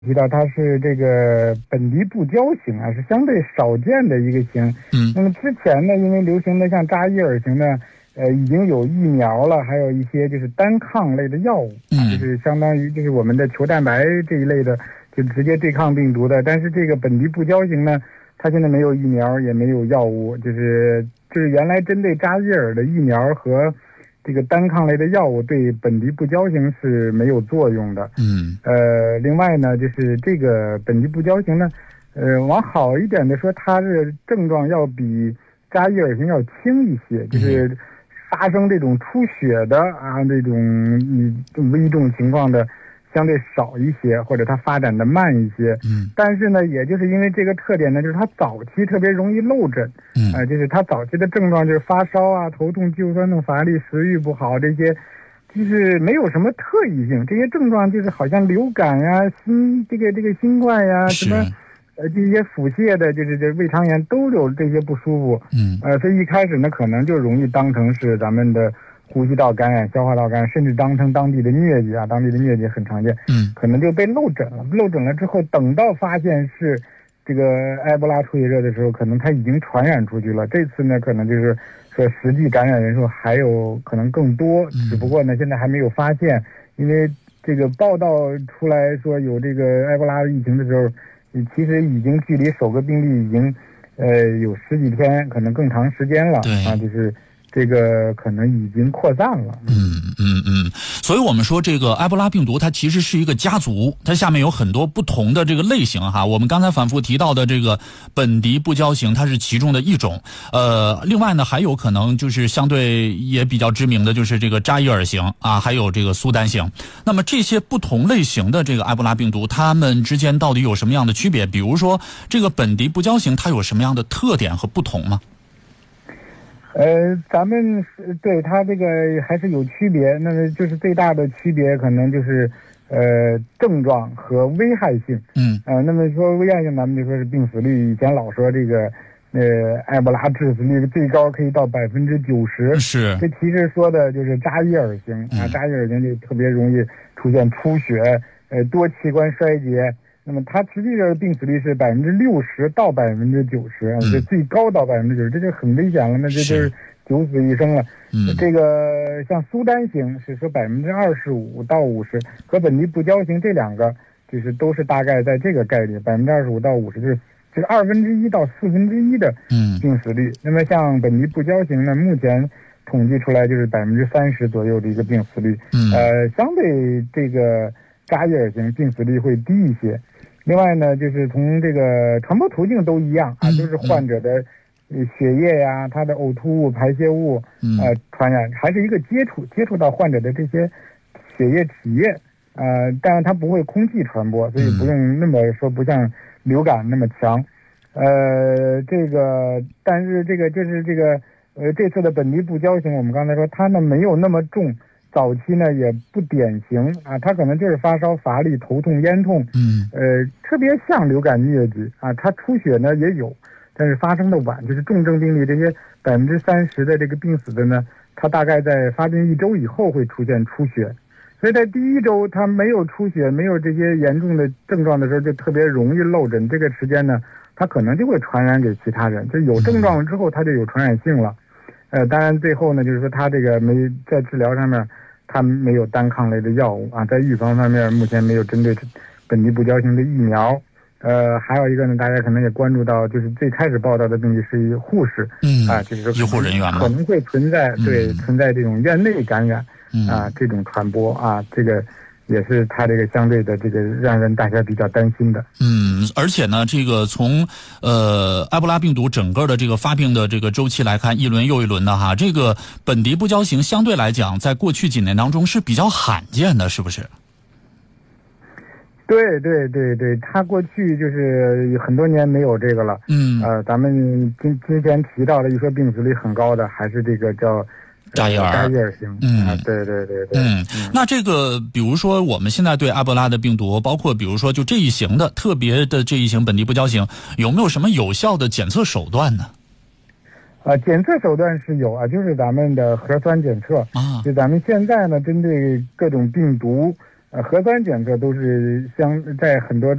提到它是这个苯迪布胶型啊，是相对少见的一个型。那么之前呢，因为流行的像扎伊尔型呢，已经有疫苗了，还有一些就是单抗类的药物，就是相当于就是我们的球蛋白这一类的，就直接对抗病毒的。但是这个苯迪布胶型呢，它现在没有疫苗，也没有药物，就是原来针对扎伊尔的疫苗和这个单抗类的药物对苯迪布胶型是没有作用的。另外呢，就是这个苯迪布胶型呢，往好一点的说，它的症状要比扎伊尔型要轻一些，就是发生这种出血的啊，这种危重情况的相对少一些，或者它发展的慢一些。但是呢，也就是因为这个特点呢，就是它早期特别容易漏诊。就是它早期的症状就是发烧啊、头痛、肌肉酸痛、乏力、食欲不好，这些就是没有什么特异性。这些症状就是好像流感呀、这个新冠呀、什么这些腹泻的，就是这胃肠炎都有这些不舒服。所以一开始呢，可能就容易当成是咱们的呼吸道感染、消化道感染，甚至当成当地的疟疾啊，当地的疟疾很常见。可能就被漏诊了。漏诊了之后，等到发现是这个埃博拉出血热的时候，可能它已经传染出去了。这次呢，可能就是说实际感染人数还有可能更多，只不过呢，现在还没有发现。因为这个报道出来说有这个埃博拉疫情的时候，其实已经距离首个病例已经有十几天，可能更长时间了。就是这个可能已经扩散了。 所以我们说这个埃博拉病毒它其实是一个家族，它下面有很多不同的这个类型哈。我们刚才反复提到的这个苯迪布胶型，它是其中的一种。另外呢，还有可能就是相对也比较知名的就是这个扎伊尔型啊，还有这个苏丹型。那么这些不同类型的这个埃博拉病毒，它们之间到底有什么样的区别？比如说这个苯迪布胶型，它有什么样的特点和不同吗？ 咱们对它这个还是有区别，那么就是最大的区别可能就是症状和危害性。那么说危害性，咱们就说是病死率，以前老说这个埃博拉致死率最高可以到90%， 是这其实说的就是扎伊尔型啊，扎伊尔型就特别容易出现出血，多器官衰竭。那么它实际上病死率是60%到90%，这最高到90%，这就很危险了，那这就是九死一生了。这个像苏丹型是说25%到50%，和苯迪布胶型这两个就是都是大概在这个概率25%到50%，就是1/2到1/4的病死率。那么像苯迪布胶型呢，目前统计出来就是30%左右的一个病死率。相对这个扎伊尔型病死率会低一些。另外呢，就是从这个传播途径都一样啊，都是患者的血液呀、他的呕吐物、排泄物传染，还是一个接触到患者的这些血液体液，但是它不会空气传播，所以不用那么说不像流感那么强。但是这个就是这个这次的苯迪布胶型，我们刚才说它呢没有那么重。早期呢也不典型啊，它可能就是发烧、乏力、头痛、咽痛，特别像流感疟疾啊。它出血呢也有，但是发生的晚，就是重症病例这些30%的这个病死的呢，它大概在发病1周以后会出现出血，所以在第1周它没有出血、没有这些严重的症状的时候，就特别容易漏诊。这个时间呢，它可能就会传染给其他人，就有症状了之后，它就有传染性了。当然最后呢，就是说它这个没在治疗上面。它没有单抗类的药物啊，在预防方面目前没有针对苯迪布胶型的疫苗。还有一个呢，大家可能也关注到，就是最开始报道的病例是护士，就是说医护人员可能会存在这种院内感染这种传播啊，这个也是它这个相对的这个让人大家比较担心的。 而且呢，这个从埃博拉病毒整个的这个发病的这个周期来看，一轮又一轮的哈，这个苯迪布胶型相对来讲，在过去几年当中是比较罕见的，是不是？ 对，它过去就是很多年没有这个了。咱们之前提到的一说病死率很高的，还是这个叫扎伊尔型。对。 那这个比如说我们现在对埃博拉的病毒，包括比如说就这一型的特别的这一型苯迪布胶型，有没有什么有效的检测手段呢？ 检测手段是有啊，就是咱们的核酸检测啊。就咱们现在呢，针对各种病毒， 核酸检测都是在很多的